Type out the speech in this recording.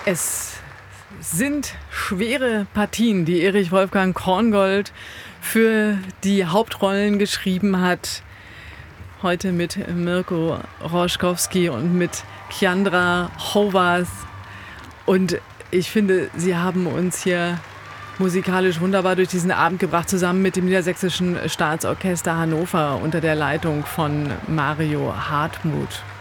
Es sind schwere Partien, die Erich Wolfgang Korngold für die Hauptrollen geschrieben hat. Heute mit Mirko Roschkowski und mit Kiandra Hovas. Und ich finde, sie haben uns hier musikalisch wunderbar durch diesen Abend gebracht, zusammen mit dem Niedersächsischen Staatsorchester Hannover unter der Leitung von Mario Hartmuth.